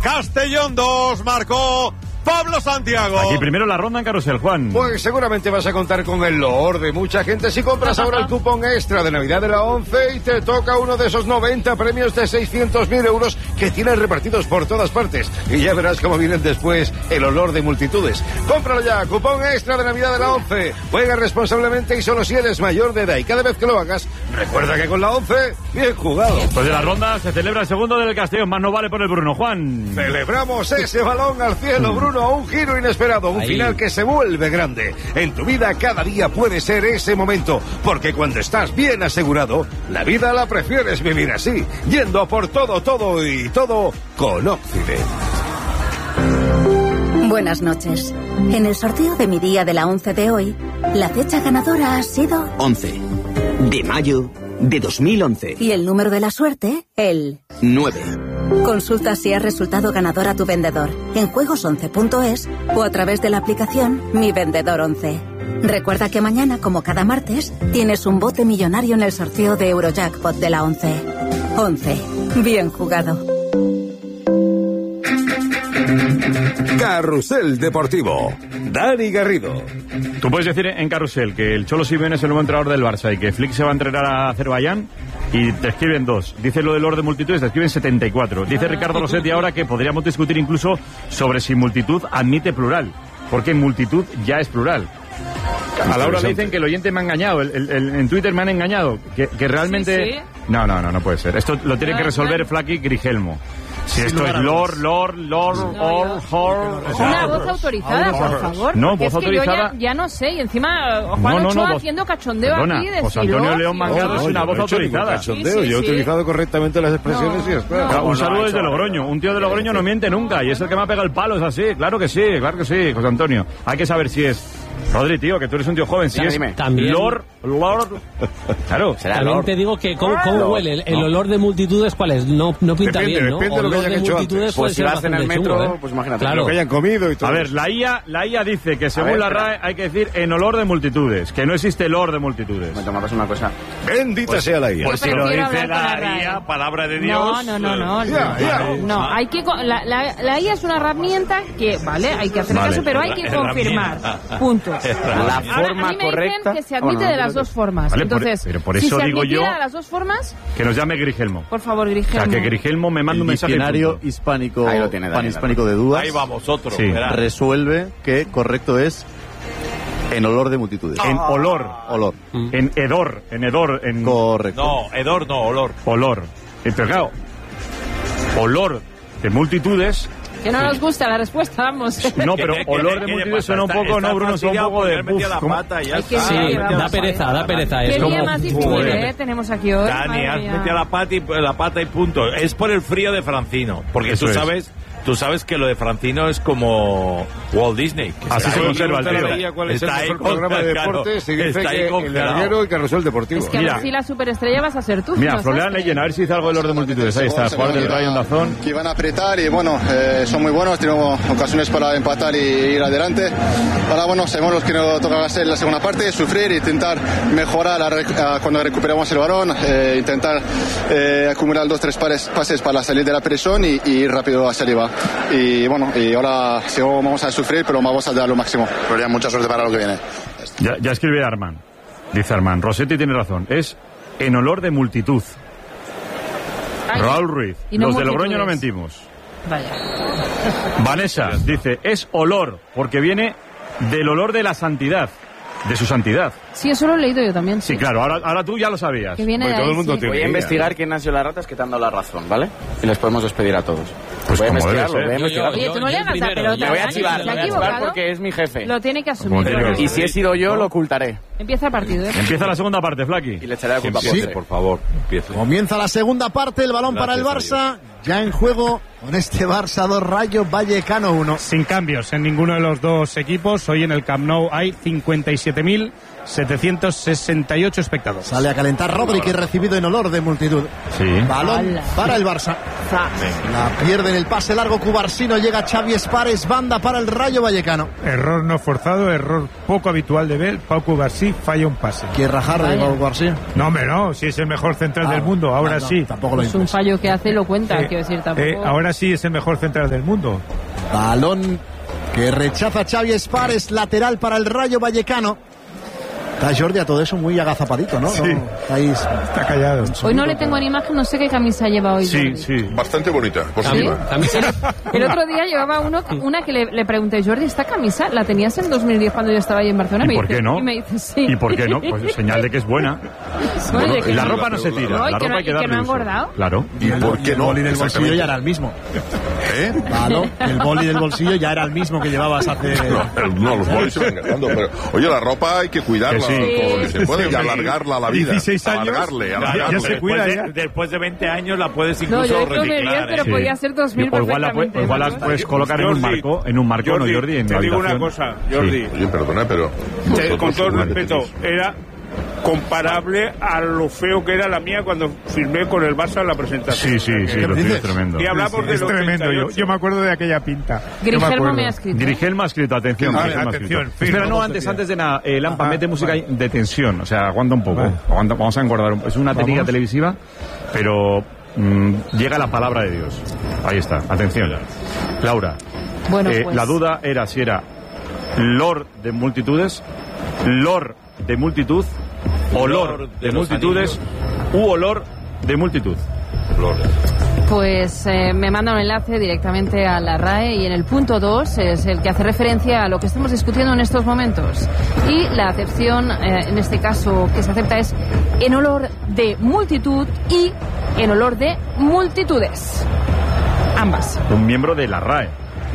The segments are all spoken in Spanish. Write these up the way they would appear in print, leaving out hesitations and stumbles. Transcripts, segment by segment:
Castellón 2, marcó Pablo Santiago. Aquí primero la ronda en carrusel, Juan. Pues seguramente vas a contar con el loor de mucha gente si compras ahora el cupón extra de Navidad de la 11 y te toca uno de esos 90 premios de 600.000 euros que tienes repartidos por todas partes. Y ya verás cómo vienen después el olor de multitudes. Cómpralo ya, cupón extra de Navidad de la 11. Juega responsablemente y solo si eres mayor de edad. Y cada vez que lo hagas, recuerda que con la 11, bien jugado. Después de la ronda se celebra el segundo del Castellón. Más no vale por el Bruno, Juan. Celebramos ese balón al cielo, Bruno. Un giro inesperado, un final que se vuelve grande. En tu vida cada día puede ser ese momento, porque cuando estás bien asegurado, la vida la prefieres vivir así, yendo a por todo y todo con Occident. Buenas noches. En el sorteo de mi día de la 11 de hoy, la fecha ganadora ha sido 11 de mayo de 2011. Y el número de la suerte, el 9. Consulta si has resultado ganador a tu vendedor en juegos11.es o a través de la aplicación Mi Vendedor 11. Recuerda que mañana, como cada martes, tienes un bote millonario en el sorteo de Eurojackpot de la 11. 11. Bien jugado. Carrusel Deportivo. Dani Garrido. Tú puedes decir en carrusel que el Cholo Simeone es el nuevo entrenador del Barça y que Flick se va a entrenar a Azerbaiyán y te escriben 2. Dice lo del orden de multitudes, te escriben 74. Dice Ricardo Rossetti ahora que podríamos discutir incluso sobre si multitud admite plural, porque multitud ya es plural. A Laura le dicen que el oyente me ha engañado, en Twitter me han engañado, que realmente... Sí. No puede ser. Esto lo tiene que resolver Flaky Grigelmo. Si esto es Lord. Una voz autorizada, por favor. No, voz autorizada. Yo ya no sé, y encima Juan Ochoa haciendo cachondeo aquí de José Antonio León Mangado es una voz autorizada. Cachondeo, yo he utilizado correctamente las expresiones y está. Un saludo desde Logroño. Un tío de Logroño no miente nunca y es el que me ha pegado el palo, es así. Claro que sí, José Antonio. Hay que saber si es... Rodri, tío, que tú eres un tío joven, si es también, Lord, claro. También te digo que ¿cómo huele? El olor de multitudes, ¿cuál es? No pinta bien, ¿no? Depende de lo que hayan hecho antes. Pues si vas en el metro, pues imagínate. Claro. Lo que hayan comido y todo. A ver, la IA dice que según la RAE hay que decir en olor de multmultitudes, que no existe olor de multitudes. Me tomas una cosa. Bendita sea la IA. Pues si lo dice la IA, palabra de Dios. No, hay que la IA es una herramienta que, vale, hay que hacer caso, pero hay que confirmar. Punto. La forma a mí me correcta dicen que se admite de las dos formas. Vale, entonces, pero por si eso se digo yo de las dos formas, que nos llame Grigelmo. por favor, Grigelmo. O sea, que Grigelmo me manda un mensaje. El diccionario hispánico, panhispánico de dudas. Ahí vamos, otro. Sí. Resuelve que correcto es en olor de multitudes. En olor. En hedor. Correcto. No, hedor no, olor. Olor. Pero claro, olor de multitudes. Que no nos gusta la respuesta, vamos. No, pero olor de multitudes suena un poco, ¿no, Bruno? Suena un poco de... Sí, da pereza. Qué Es día como... más difícil, tenemos aquí hoy. Dani, has metido la pata y punto. Es por el frío de Francino, porque tú sabes que lo de Francino es como Walt Disney. Así se conserva el tío. ¿Cuál es el mejor programa de deportes? Se dice que el larguero y Carrusel Deportivo. Es que a ver si la superestrella vas a ser tú. Mira, Florian Leyen, a ver si dice algo del orden de multitudes. Ahí está, jugador del Rayo Dazón. Que iban a apretar y bueno, son muy buenos, tenemos ocasiones para empatar y ir adelante. Ahora bueno, sabemos lo que nos toca hacer en la segunda parte, sufrir, intentar mejorar cuando recuperamos el balón, intentar acumular 2-3 pases para salir de la presión y ir rápido hacia arriba. Y bueno, y ahora sí, vamos a sufrir, pero vamos a dar lo máximo. Pero mucha suerte para lo que viene. Ya escribe Armand. Dice Armand, Rossetti tiene razón. Es en olor de multitud. Raúl Ruiz, los de Logroño no mentimos. Vaya. Vanessa dice, es olor, porque viene del olor de la santidad. De su santidad. Sí, eso lo he leído yo también. Sí, claro, ahora tú ya lo sabías. Que viene de todo ahí, el mundo sí. Voy a investigar quién han sido las ratas que te han dado la razón, ¿vale? Y les podemos despedir a todos. Pues voy a como debe investigarlo, ser. Oye, tú no le hagas la pelota. Le voy a chivar, ¿Se ha equivocado? porque es mi jefe. Lo tiene que asumir. Y si he sido yo, lo ocultaré. Empieza el partido, Empieza la segunda parte, Flaky. Y le echaré la culpa Por favor, empiece. Comienza la segunda parte, el balón para el Barça. Ya en juego con este Barça 2, Rayo Vallecano 1. Sin cambios en ninguno de los dos equipos. Hoy en el Camp Nou hay 57.768 espectadores. Sale a calentar Rodri, que es recibido en olor de multitud. Sí. Balón para el Barça. La pierde en el pase largo Cubarsino, llega Xavi Espares, banda para el Rayo Vallecano. Error no forzado, error poco habitual de ver. Pau Cubarsí falla un pase. ¿Quiere rajar de Pau Cubarsí? No, hombre, no, si es el mejor central del mundo, ahora sí. Tampoco lo Es un fallo que hace, lo cuenta. quiero decir, tampoco. Ahora sí es el mejor central del mundo. Balón que rechaza Xavi Espares, lateral para el Rayo Vallecano. Está Jordi a todo eso muy agazapadito, ¿no? Sí. Está callado. Hoy no le tengo en imagen, no sé qué camisa lleva hoy. Sí, Jordi. sí. Bastante bonita, positiva. El otro día llevaba una que le pregunté, Jordi, ¿esta camisa la tenías en 2010 cuando yo estaba ahí en Barcelona? ¿Y por qué no? Y me dice, sí. ¿Y por qué no? Pues señal de que es buena. Bueno, Y la ropa no se tira. No, La ropa hay que darle no ha uso. engordado. Claro. ¿Y por qué no? El boli del bolsillo ya era el mismo. Claro, el boli del bolsillo ya era el mismo que llevabas hace... No, los bolis se van gastando, pero oye, la ropa hay que cuidarla Que sí. todo lo que se puede y alargarla a la vida. 16 años. Alargarle. Ya se cuida ya. Después de 20 años la puedes No, incluso yo creo que reciclar. pero podía ser 2000 O igual perfectamente. las puedes colocar en un marco, ¿no, Jordi? En te la digo una habitación. cosa, Jordi. Oye, perdona, pero... Con todo respeto, era comparable a lo feo que era la mía cuando firmé con el Barça la presentación. Sí, lo tuyo es tremendo. Y hablamos de Es tremendo. Yo me acuerdo de aquella pinta. Grigelmo me ha escrito. Grigelmo ha escrito, atención. Grigelmo ha escrito. Espera, no, antes de nada, Lampa, mete música de tensión, o sea, aguanta un poco. Vamos a engordar. Es una técnica televisiva, pero llega la palabra de Dios. Ahí está, atención. Laura, Bueno, pues... la duda era si era Lord de multitudes, Lord de multitud, olor de multitudes u olor de multitud. Pues me manda un enlace directamente a la RAE y en el punto 2 es el que hace referencia a lo que estamos discutiendo en estos momentos. Y la acepción, en este caso, que se acepta es en olor de multitud y en olor de multitudes. Ambas. Un miembro de la RAE.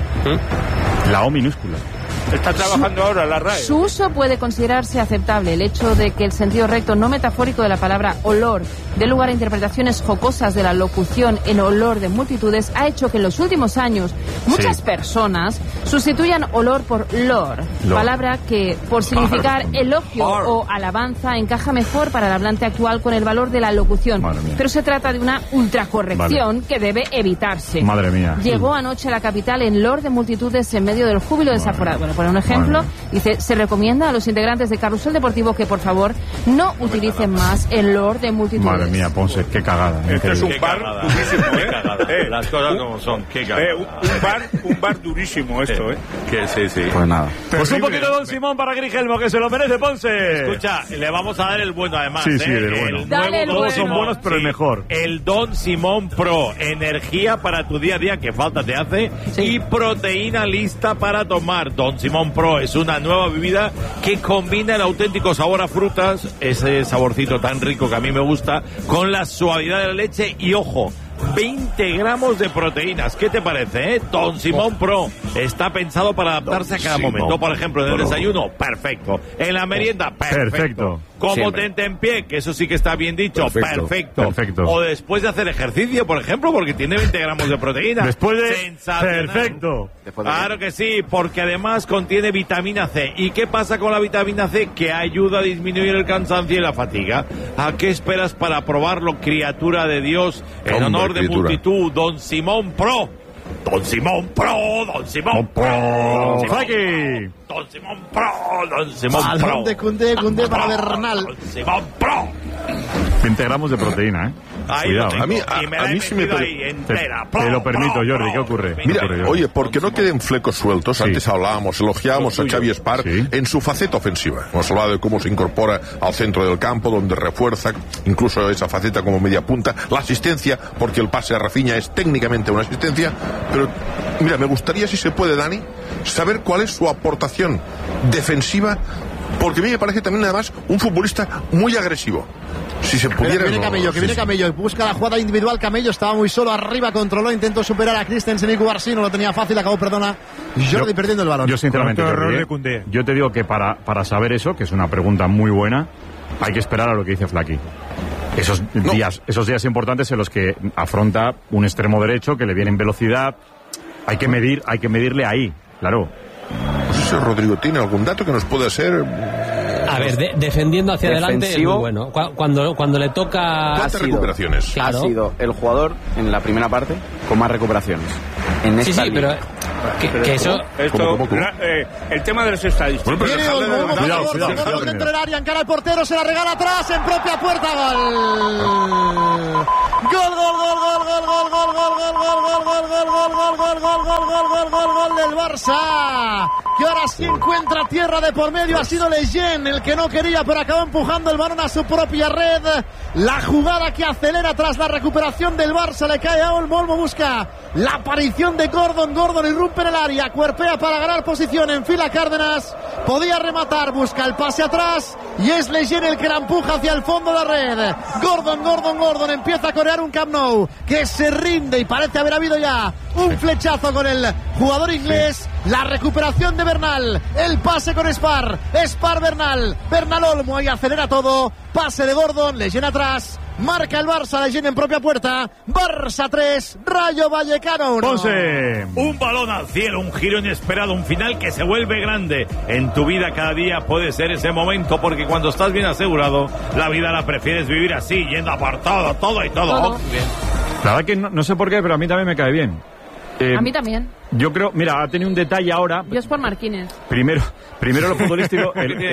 La O minúscula. Está trabajando ahora la RAE. Su uso puede considerarse aceptable. El hecho de que el sentido recto no metafórico de la palabra olor dé lugar a interpretaciones jocosas de la locución en olor de multitudes ha hecho que en los últimos años muchas personas sustituyan olor por lor, palabra que por significar elogio o alabanza encaja mejor para el hablante actual con el valor de la locución. Pero se trata de una ultracorrección que debe evitarse. Madre mía. Llegó anoche a la capital en lor de multitudes en medio del júbilo desaforado. Bueno, por un ejemplo, dice, se recomienda a los integrantes de Carrusel Deportivo que por favor no utilicen más el lor de multitudes. Madre mía, Ponce, qué cagada. Este es un bar durísimo, Las cosas como son, qué cagada. Un bar durísimo esto, Que sí. Pues nada. Pues un poquito Don Simón para Grigelmo, que se lo merece, Ponce. Escucha, le vamos a dar el bueno además. Sí, del bueno. Dale el Todos son bueno. buenos, pero el mejor. El Don Simón Pro, energía para tu día a día, que falta te hace, y proteína lista para tomar. Don Simón Pro es una nueva bebida que combina el auténtico sabor a frutas, ese saborcito tan rico que a mí me gusta, con la suavidad de la leche y, ojo, 20 gramos de proteínas. ¿Qué te parece, Don Simón Pro está pensado para adaptarse a cada momento. Por ejemplo, en el desayuno, perfecto. En la merienda, perfecto. Como tentempié, que eso sí que está bien dicho, perfecto. O después de hacer ejercicio, por ejemplo, porque tiene 20 gramos de proteína. Después de... Sensacional. Perfecto. Claro que sí, porque además contiene vitamina C. ¿Y qué pasa con la vitamina C? Que ayuda a disminuir el cansancio y la fatiga. ¿A qué esperas para probarlo, criatura de Dios? En honor de multitud, Don Simón Pro. Don Simón Pro, Don Simón Pro. Don Simón Pro, Don Simón Pro. Balón de Koundé para Bernal. Don Simón Pro. 20 gramos de proteína, Ahí cuidado, lo tengo. A Y me la he mí sí me metido ahí entera. Te lo permito, Jordi, ¿qué ocurre? Mira, oye, porque no queden flecos sueltos. Antes elogiábamos a Xavi Espar en su faceta ofensiva. Hemos hablado de cómo se incorpora al centro del campo, donde refuerza incluso esa faceta como media punta. La asistencia, porque el pase a Rafinha es técnicamente una asistencia. Pero, mira, me gustaría, si se puede, Dani, saber cuál es su aportación defensiva, porque a mí me parece también, además, un futbolista muy agresivo. Si se pudiera... Viene Camello, busca la jugada individual. Camello estaba muy solo arriba, controló, intentó superar a Christensen y Cubarsí, no lo tenía fácil, acabó, Jordi perdiendo el balón. Yo sinceramente, Jordi, yo te digo que para saber eso, que es una pregunta muy buena, hay que esperar a lo que dice Flaky. Esos días importantes en los que afronta un extremo derecho que le viene en velocidad, hay que medirle ahí, claro. No sé si Rodrigo tiene algún dato que nos pueda ser... A ver, defendiendo hacia adelante es muy bueno. Cuando le toca... ¿Cuántas recuperaciones? Claro. Ha sido el jugador en la primera parte con más recuperaciones. En esta pero Que eso... ¿Cómo? El tema de las estadísticas. Viene Olmo dentro del área, encara al portero, se la regala atrás, en propia puerta, gol. Gol del Barça, que ahora sí encuentra tierra de por medio. Ha sido Lejeune el que no quería, pero acabó empujando el balón a su propia red. La jugada que acelera tras la recuperación del Barça, le cae a Olmo. Olmo busca la aparición de Gordon. Gordon irrumpe en el área, cuerpea para ganar posición, enfila Cárdenas, podía rematar, busca el pase atrás y es Lejeune el que la empuja hacia el fondo de la red. Gordon empieza a corear un Camp Nou que se rinde y parece haber habido ya un flechazo con el jugador inglés. La recuperación de Bernal, el pase con Spar Bernal Olmo, y acelera todo, pase de Gordon, Lejeune atrás, marca el Barça, Lejeune en propia puerta. Barça 3, Rayo Vallecano 1. Un balón al cielo, un giro inesperado, un final que se vuelve grande. En tu vida cada día puede ser ese momento, porque cuando estás bien asegurado, la vida la prefieres vivir así, yendo a por todo y todo. Bien. La verdad que no sé por qué, pero a mí también me cae bien. A mí también. Yo creo, mira, ha tenido un detalle ahora. Yo es por Marquines. Primero lo futbolístico.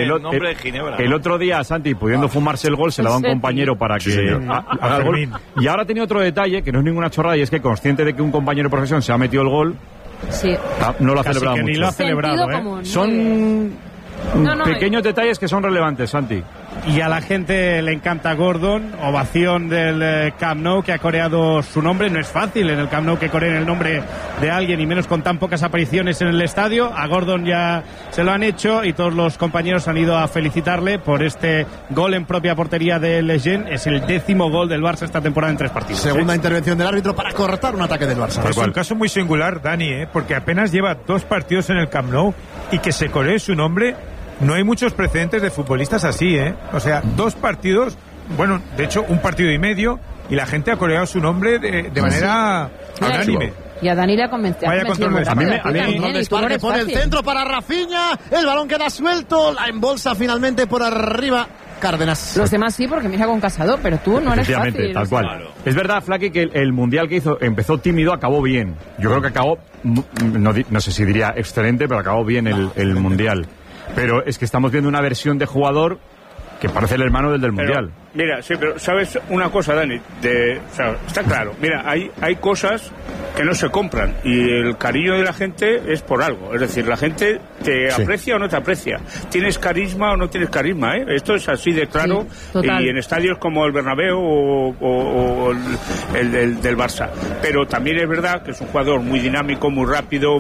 El otro día, Santi, pudiendo fumarse el gol, se la da a un compañero para que haga el gol. Y ahora ha tenido otro detalle, que no es ninguna chorrada, y es que consciente de que un compañero de profesión se ha metido el gol, sí, no lo ha celebrado mucho. Ni lo ha celebrado, común, son pequeños detalles que son relevantes, Santi. Y a la gente le encanta Gordon, ovación del Camp Nou, que ha coreado su nombre. No es fácil en el Camp Nou que coreen el nombre de alguien, y menos con tan pocas apariciones en el estadio. A Gordon ya se lo han hecho y todos los compañeros han ido a felicitarle por este gol en propia portería de Lejeune. Es el 10º gol del Barça esta temporada en 3 partidos. Segunda intervención del árbitro para cortar un ataque del Barça. Es un caso muy singular, Dani, porque apenas lleva 2 partidos en el Camp Nou y que se coree su nombre. No hay muchos precedentes de futbolistas así, O sea, 2 partidos, bueno, de hecho, un partido y medio, y la gente ha coreado su nombre de manera unánime. Y a Dani le ha convencido. Vaya control. A mí pone el centro para Rafinha, el balón queda suelto, la embolsa finalmente por arriba Cárdenas. Los demás sí, porque mira con Casado, pero tú no eres fácil. Tal cual. Claro. Es verdad, Flaky, que el Mundial que hizo empezó tímido, acabó bien. Yo creo que acabó, no sé si diría excelente, pero acabó bien el Mundial. Pero es que estamos viendo una versión de jugador que parece el hermano del Mundial. Mira, sí, pero ¿sabes una cosa, Dani? O sea, está claro. Mira, hay cosas que no se compran, y el cariño de la gente es por algo. Es decir, la gente te aprecia o no te aprecia. ¿Tienes carisma o no tienes carisma? Esto es así de claro. Sí, y en estadios como el Bernabéu o el del Barça. Pero también es verdad que es un jugador muy dinámico, muy rápido,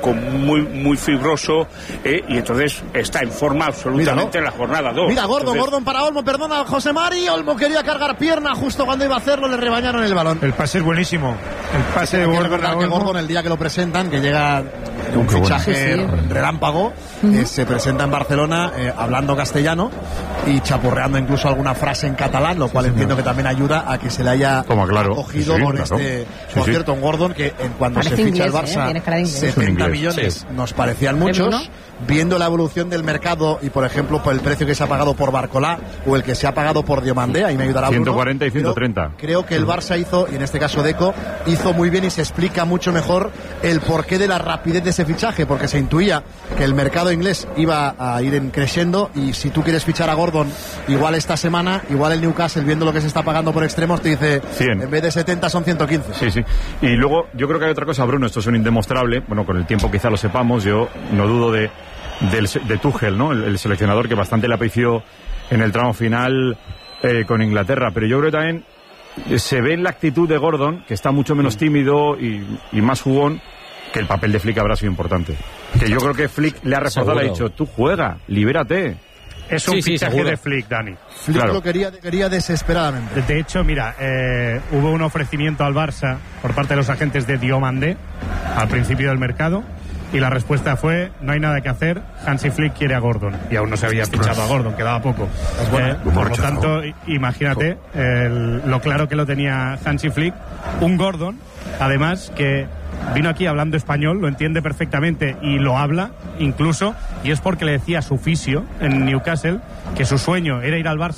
muy fibroso, y entonces está en forma absolutamente en la jornada 2. Mira, Gordon para Olmo, perdona, José Mari. Olmo quería cargar pierna, justo cuando iba a hacerlo le rebañaron el balón. El pase es buenísimo. El pase de Gordon, el día que lo presentan, que llega un fichaje relámpago, se presenta en Barcelona hablando castellano y chapurreando incluso alguna frase en catalán, lo cual entiendo que también ayuda a que se le haya acogido con este. Por cierto, un Gordon que cuando parece se ficha el Barça 70 millones nos parecían muchos. Viendo la evolución del mercado y, por ejemplo, por el precio que se ha pagado por Barcolá o el que se ha pagado por Diomandé, ahí me ayudará 140 y 130. Creo que el Barça hizo, y en este caso Deco, hizo muy bien, y se explica mucho mejor el porqué de la rapidez de ese fichaje, porque se intuía que el mercado inglés iba a ir creciendo, y si tú quieres fichar a Gordon, igual esta semana, igual el Newcastle, viendo lo que se está pagando por extremos, te dice 100. En vez de 70 son 115. Sí. Y luego yo creo que hay otra cosa, Bruno, esto es un indemostrable, bueno, con el tiempo quizá lo sepamos, yo no dudo de Tuchel, ¿no? El seleccionador que bastante le apreció en el tramo final con Inglaterra, pero yo creo que también se ve en la actitud de Gordon, que está mucho menos tímido y más jugón, que el papel de Flick habrá sido importante. Que yo creo que Flick le ha reforzado, le ha dicho, tú juega, libérate. Es un fichaje de Flick, Dani. Flick lo quería desesperadamente. De hecho, mira, hubo un ofrecimiento al Barça por parte de los agentes de Diomandé al principio del mercado, y la respuesta fue: no hay nada que hacer, Hansi Flick quiere a Gordon. Y aún no se había fichado a Gordon, quedaba poco. Por lo tanto, imagínate lo claro que lo tenía Hansi Flick. Un Gordon, además, que vino aquí hablando español, lo entiende perfectamente y lo habla incluso, y es porque le decía a su fisio en Newcastle que su sueño era ir al Barça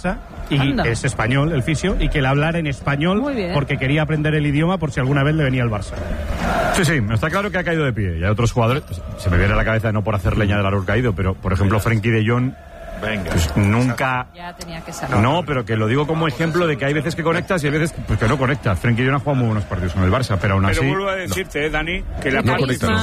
y Anda. es español, el fisio, y que le hablara en español porque quería aprender el idioma por si alguna vez le venía el Barça. Sí, está claro que ha caído de pie. Y hay otros jugadores, pues, se me viene a la cabeza no por hacer leña del árbol caído, pero por ejemplo Frenkie de Jong, pues, nunca... Ya tenía que salir. No, pero que lo digo como ejemplo de que hay veces que conectas y hay veces pues, que no conectas. Frenkie de Jong ha jugado muy buenos partidos con el Barça, pero aún así... Pero vuelvo a decirte, Dani, que la No participación